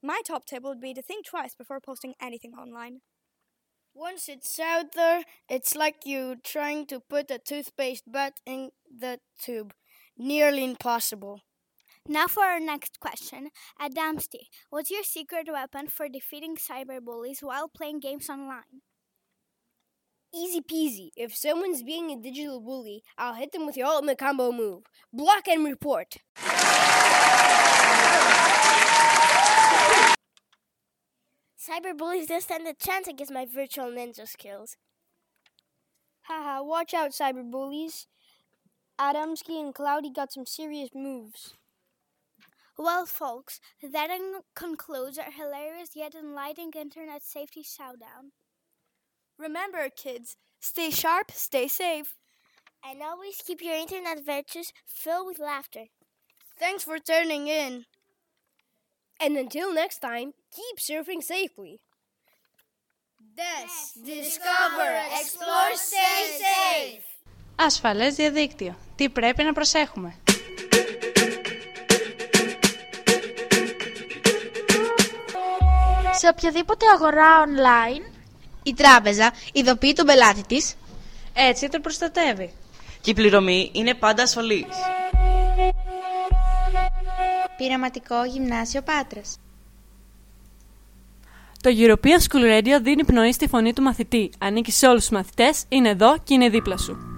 My top tip would be to think twice before posting anything online. Once it's out there, it's like you trying to put a toothpaste butt in the tube. Nearly impossible. Now for our next question. Adamski, what's your secret weapon for defeating cyberbullies while playing games online? Easy peasy. If someone's being a digital bully, I'll hit them with your ultimate combo move. Block and report. Cyberbullies don't stand a chance against my virtual ninja skills. Haha, watch out, cyberbullies. Adamski and Cloudy got some serious moves. Well, folks, that concludes our hilarious yet enlightening internet safety showdown. Remember, kids, stay sharp, stay safe. And always keep your internet virtues filled with laughter. Thanks for tuning in. And until next time, keep surfing safely. Discover, explore, stay safe. Ασφαλές διαδίκτυο. Τι πρέπει να προσέχουμε? Σε οποιαδήποτε αγορά online, η τράπεζα ειδοποιεί τον πελάτη της. Έτσι τον προστατεύει. Και η πληρωμή είναι πάντα ασφαλής. Πειραματικό Γυμνάσιο Πάτρας. Το European School Radio δίνει πνοή στη φωνή του μαθητή. Ανήκει σε όλους τους μαθητές, είναι εδώ και είναι δίπλα σου.